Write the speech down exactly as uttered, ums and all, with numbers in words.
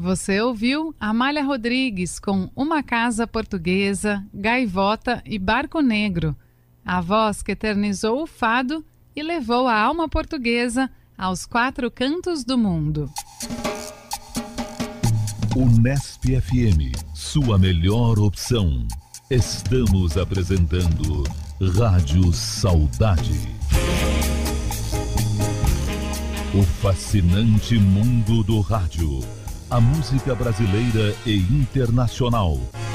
Você ouviu Amália Rodrigues com Uma Casa Portuguesa, Gaivota e Barco Negro, a voz que eternizou o fado e levou a alma portuguesa aos quatro cantos do mundo. Unesp F M, sua melhor opção. Estamos apresentando Rádio Saudade. O fascinante mundo do rádio. A música brasileira e internacional,